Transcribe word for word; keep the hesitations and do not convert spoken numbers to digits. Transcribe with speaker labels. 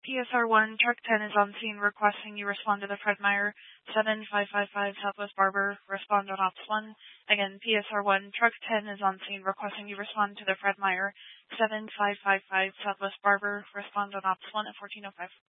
Speaker 1: P S R one, Truck ten is on scene requesting you respond to the Fred Meyer seven five five five Southwest Barber. Respond on Ops one. Again, P S R one, Truck ten is on scene requesting you respond to the Fred Meyer seven five five five Southwest Barber. Respond on Ops one at fourteen oh five.